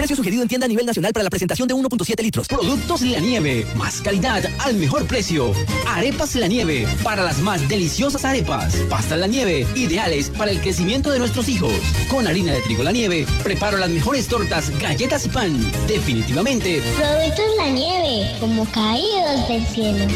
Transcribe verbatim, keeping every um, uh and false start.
Precio sugerido en tienda a nivel nacional para la presentación de uno punto siete litros. Productos La Nieve. Más calidad al mejor precio. Arepas La Nieve. Para las más deliciosas arepas. Pastas La Nieve. Ideales para el crecimiento de nuestros hijos. Con harina de trigo La Nieve. Preparo las mejores tortas, galletas y pan. Definitivamente. Productos La Nieve. Como caídos del cielo.